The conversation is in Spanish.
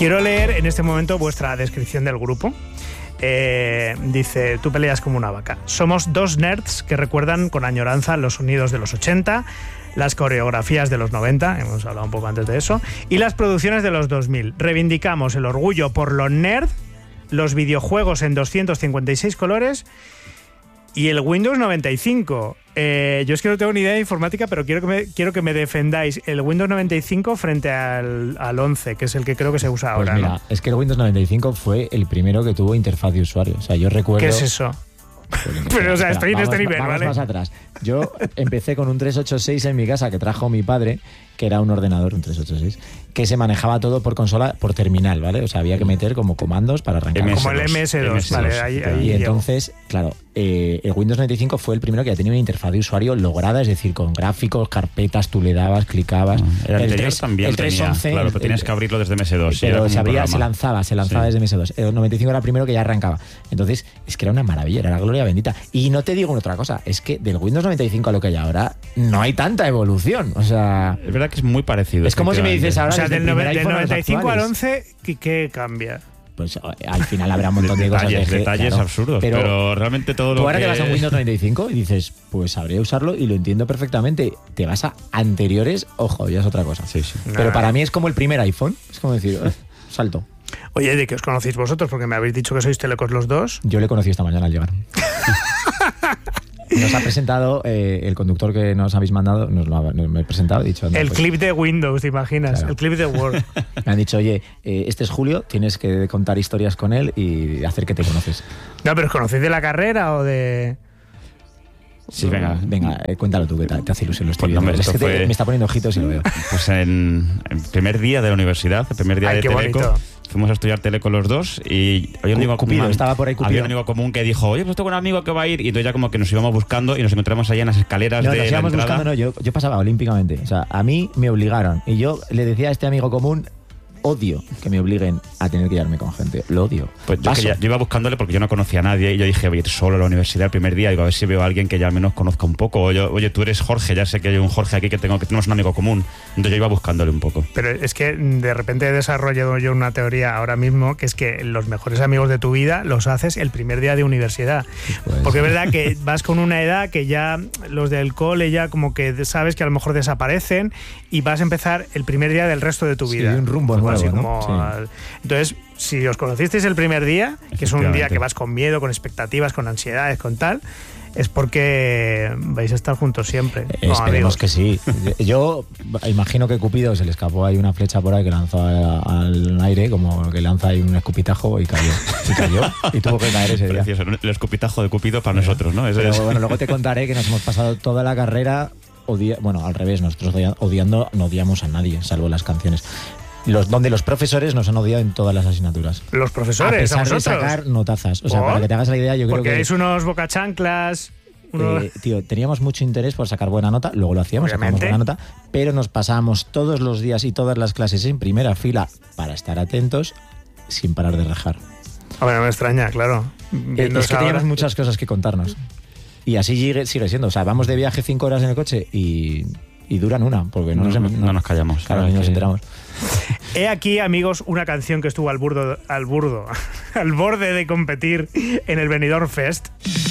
Quiero leer en este momento vuestra descripción del grupo. Dice, tú peleas como una vaca. Somos dos nerds que recuerdan con añoranza los sonidos de los 80, las coreografías de los 90, hemos hablado un poco antes de eso, y las producciones de los 2000. Reivindicamos el orgullo por lo nerd, los videojuegos en 256 colores y el Windows 95. Yo es que no tengo ni idea de informática, pero quiero que me defendáis el Windows 95 frente al 11, que es el que creo que se usa ahora. Pues mira, ¿no? es que el Windows 95 fue el primero que tuvo interfaz de usuario. O sea, yo recuerdo... ¿Qué es eso? Pero, o sea, estoy en este nivel, vamos ¿vale? Más atrás. Yo empecé con un 386 en mi casa que trajo mi padre, que era un ordenador, un 386, que se manejaba todo por consola, por terminal, ¿vale? O sea, había que meter como comandos para arrancar. Como el MS2, vale, ahí y entonces, claro, el Windows 95 fue el primero que ya tenía una interfaz de usuario lograda, es decir, con gráficos, carpetas, tú le dabas, clicabas. El anterior también el 311, tenía, claro, pero tenías que abrirlo desde MS2. Pero se lanzaba sí. desde MS2. El 95 era el primero que ya arrancaba. Entonces, es que era una maravilla, era la gloria bendita. Y no te digo otra cosa, es que del Windows 95 a lo que hay ahora, no hay tanta evolución. O sea, es verdad que es muy parecido. Es como si me dices ahora, o sea, del 95 al actuales. 11, ¿qué cambia? Pues al final habrá un montón de cosas. Detalles claro, absurdos, pero realmente todo lo tú ahora que... te vas a Windows 95 y dices, pues sabré usarlo y lo entiendo perfectamente. Te vas a anteriores, ojo, ya es otra cosa. Sí, sí. Pero para mí es como el primer iPhone. Es como decir, salto. Oye, ¿de qué os conocéis vosotros? Porque me habéis dicho que sois telecos los dos. Yo le conocí esta mañana al llegar. Nos ha presentado el conductor que nos habéis mandado, me he presentado, he dicho... El clip de Windows, ¿te imaginas? Claro. El clip de Word. Me han dicho, oye, este es Julio, tienes que contar historias con él y hacer que te conoces. No, pero ¿os conocéis de la carrera o de...? Sí, venga, cuéntalo tú, que te hace ilusión. Lo estoy viendo. Pues, me está poniendo ojitos y lo veo. Pues en el primer día de la universidad, el primer día de Teleco, bonito. fuimos a estudiar Teleco los dos y había un amigo Cupido, estaba por ahí Cupido. Había un amigo común que dijo, oye, pues tengo un amigo que va a ir, y entonces ya como que nos íbamos buscando y nos encontramos allá en las escaleras de la entrada. Yo pasaba olímpicamente. O sea, a mí me obligaron y yo le decía a este amigo común, odio que me obliguen a tener que llevarme con gente. Lo odio. Pues yo iba buscándole porque yo no conocía a nadie y yo dije, voy a ir solo a la universidad el primer día, digo, a ver si veo a alguien que ya al menos conozca un poco. Oye, tú eres Jorge, ya sé que hay un Jorge aquí que tenemos un amigo común. Entonces yo iba buscándole un poco. Pero es que de repente he desarrollado yo una teoría ahora mismo, que es que los mejores amigos de tu vida los haces el primer día de universidad. Pues. Porque es verdad que vas con una edad que ya los del cole ya como que sabes que a lo mejor desaparecen y vas a empezar el primer día del resto de tu vida. Sí, un rumbo nuevo, así ¿no? como, sí. Entonces, si os conocisteis el primer día, que es un día que vas con miedo, con expectativas, con ansiedades, con tal, es porque vais a estar juntos siempre. Esperemos que sí. Yo imagino que Cupido se le escapó ahí una flecha por ahí que lanzó al aire, como que lanza ahí un escupitajo y cayó. Y tuvo que caer ese día. Precioso, el escupitajo de Cupido para nosotros, ¿no? Bueno, luego te contaré que nos hemos pasado toda la carrera bueno, al revés, nosotros odiando no odiamos a nadie, salvo las canciones. Donde los profesores nos han odiado en todas las asignaturas. Los profesores, a pesar de sacar notazas. O sea, para que te hagas la idea, yo creo que... Porque erais unos bocachanclas... Tío, teníamos mucho interés por sacar buena nota, luego lo hacíamos, sacábamos buena nota, pero nos pasábamos todos los días y todas las clases en primera fila para estar atentos sin parar de rajar. Hombre, no me extraña, claro. Es que teníamos muchas cosas que contarnos. Y así sigue siendo. O sea, vamos de viaje 5 horas en el coche y duran una, porque no nos callamos. Claro, ni nos enteramos. He aquí, amigos, una canción que estuvo al borde de competir en el Benidorm Fest.